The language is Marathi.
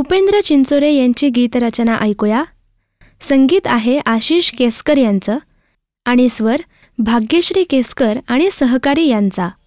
उपेंद्र चिंचोरे यांची गीतरचना ऐकूया. संगीत आहे आशिष केसकर यांचं आणि स्वर भाग्यश्री केसकर आणि सहकारी यांचा.